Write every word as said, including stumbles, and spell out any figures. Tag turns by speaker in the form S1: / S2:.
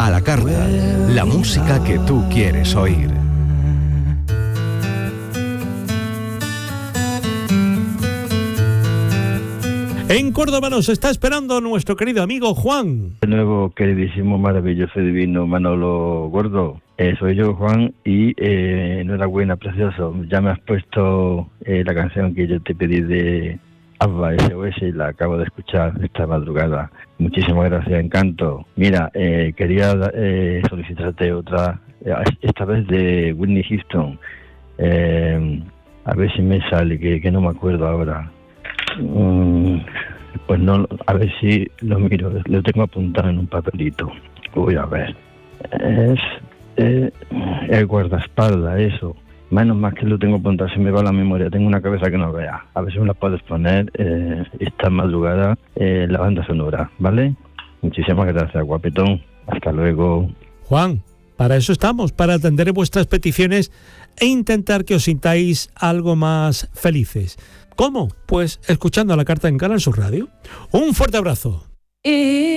S1: A la carta, la música que tú quieres oír.
S2: En Córdoba nos está esperando nuestro querido amigo Juan.
S3: De nuevo, queridísimo, maravilloso y divino Manolo Gordo. Eh, soy yo, Juan, y eh, enhorabuena, precioso. Ya me has puesto eh, la canción que yo te pedí de ABBA, S O S, y la acabo de escuchar esta madrugada. Muchísimas gracias, Encanto. Mira, eh, quería eh, solicitarte otra, eh, esta vez de Whitney Houston. Eh, a ver si me sale, que, que no me acuerdo ahora. Mm, pues no, a ver si lo miro, lo tengo apuntado en un papelito. Voy a ver. Es eh, el guardaespaldas, eso. Menos más que lo tengo apuntado, se me va la memoria. Tengo una cabeza que no vea. A ver si me la puedes poner eh, esta madrugada eh, la banda sonora, ¿vale? Muchísimas gracias, guapetón. Hasta luego.
S2: Juan, para eso estamos, para atender vuestras peticiones e intentar que os sintáis algo más felices. ¿Cómo? Pues escuchando a la carta en Canal Sur Radio. Un fuerte abrazo.